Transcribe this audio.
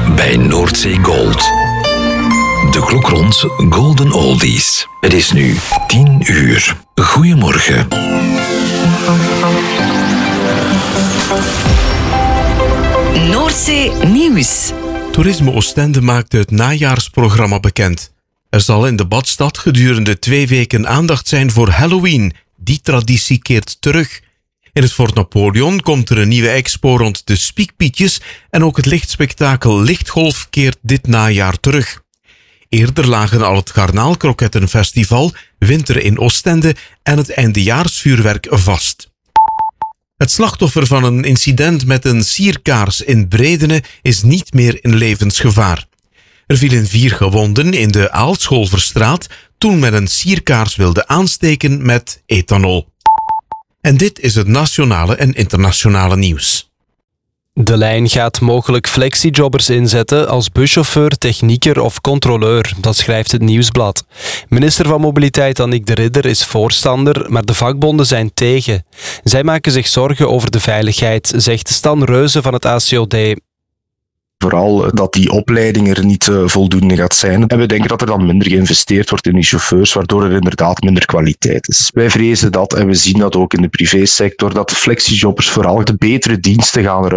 bij Noordzee Gold. De klok rond Golden Oldies. Het is nu 10 uur. Goedemorgen. Noordzee Nieuws. Toerisme Oostende maakt het najaarsprogramma bekend. Er zal in de badstad gedurende 2 weken aandacht zijn voor Halloween. Die traditie keert terug. In het Fort Napoleon komt er een nieuwe expo rond de Spiekpietjes en ook het lichtspektakel Lichtgolf keert dit najaar terug. Eerder lagen al het Garnaalkrokettenfestival, Winter in Oostende en het eindejaarsvuurwerk vast. Het slachtoffer van een incident met een sierkaars in Bredene is niet meer in levensgevaar. Er vielen 4 gewonden in de Aalscholverstraat toen men een sierkaars wilde aansteken met ethanol. En dit is het nationale en internationale nieuws. De lijn gaat mogelijk flexijobbers inzetten als buschauffeur, technieker of controleur. Dat schrijft het Nieuwsblad. Minister van Mobiliteit Annick de Ridder is voorstander, maar de vakbonden zijn tegen. Zij maken zich zorgen over de veiligheid, zegt Stan Reuze van het ACOD. Vooral dat die opleiding er niet voldoende gaat zijn. En we denken dat er dan minder geïnvesteerd wordt in die chauffeurs, waardoor er inderdaad minder kwaliteit is. Wij vrezen dat, en we zien dat ook in de privésector, dat de flexijobbers vooral de betere diensten gaan